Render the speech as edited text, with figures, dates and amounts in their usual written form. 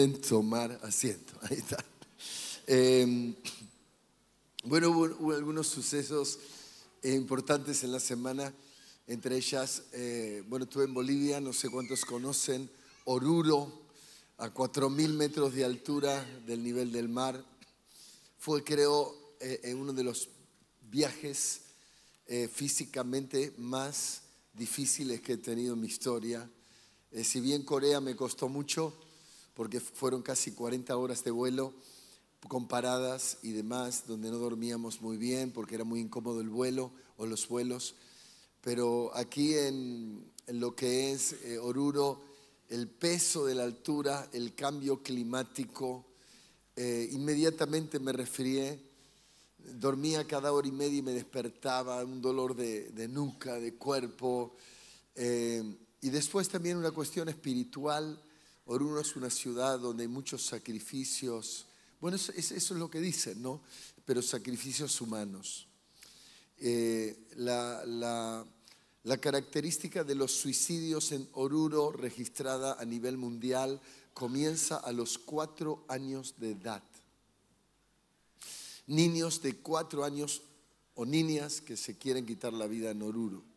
tomar asiento. Ahí está. Bueno, hubo algunos sucesos importantes en la semana. Entre ellas, estuve en Bolivia, no sé cuántos conocen, Oruro, a 4.000 metros de altura del nivel del mar. Fue, creo, uno de los viajes físicamente más difíciles que he tenido en mi historia. Si bien Corea me costó mucho, porque fueron casi 40 horas de vuelo, con paradas y demás, donde no dormíamos muy bien, porque era muy incómodo el vuelo o los vuelos. Pero aquí en lo que es Oruro, el peso de la altura, el cambio climático, inmediatamente me resfrié. Dormía cada hora y media y me despertaba, un dolor de nuca, de cuerpo. Y después también una cuestión espiritual. Oruro es una ciudad donde hay muchos sacrificios. Bueno, eso es lo que dicen, ¿no? Pero sacrificios humanos. La característica de los suicidios en Oruro, registrada a nivel mundial, comienza a los 4 años de edad. Niños de 4 años o niñas que se quieren quitar la vida en Oruro.